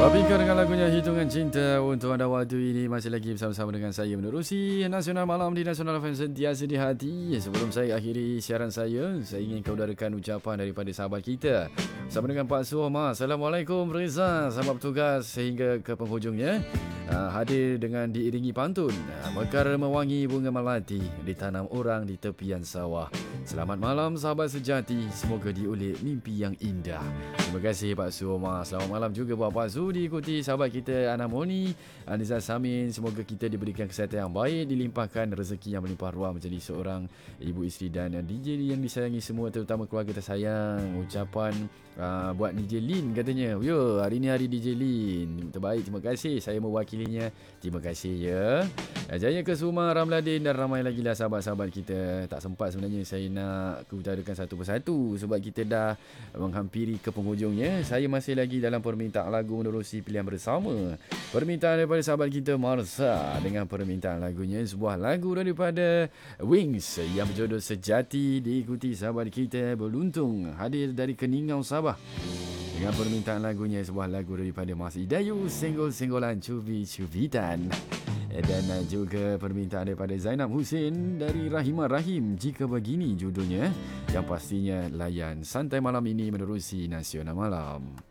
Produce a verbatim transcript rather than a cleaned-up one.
Topika dengan lagunya Hitungan Cinta untuk anda waktu ini. Masih lagi bersama-sama dengan saya menerusi Nasional Malam di Nasional F M sentiasa di hati. Sebelum saya akhiri siaran saya, saya ingin kau udarakan ucapan daripada sahabat kita bersama dengan Pak Suhma. Assalamualaikum Reza, sahabat bertugas sehingga ke penghujungnya. Uh, hadir dengan diiringi pantun uh, mekar mewangi bunga melati ditanam orang di tepian sawah. Selamat malam sahabat sejati, semoga diulik mimpi yang indah. Terima kasih Pak Su Omar. Selamat malam juga buat Pak Su, diikuti sahabat kita Ana Moni, Aniza Samin. Semoga kita diberikan kesihatan yang baik, dilimpahkan rezeki yang melimpah ruah menjadi seorang ibu isteri dan D J yang disayangi semua, terutama keluarga tersayang. Ucapan uh, buat D J Lin katanya. Yo, hari ni hari D J Lin terbaik, terima kasih. Saya mewakili. Terima kasih ya. Jaya Kesuma, Ramladin dan ramai lagi lah sahabat-sahabat kita. Tak sempat sebenarnya saya nak utarakan satu persatu sebab kita dah menghampiri ke penghujungnya. Saya masih lagi dalam permintaan lagu menerusi pilihan bersama. Permintaan daripada sahabat kita Marsa dengan permintaan lagunya sebuah lagu daripada Wings yang berjodoh Sejati, diikuti sahabat kita Beruntung hadir dari Keningau, Sabah dengan permintaan lagunya sebuah lagu daripada Mas Idayu, Senggol-Senggolan Cubi-Cubitan. Dan juga permintaan daripada Zainab Hussein dari Rahimah Rahim, Jika Begini judulnya, yang pastinya layan santai malam ini menerusi Nasional Malam.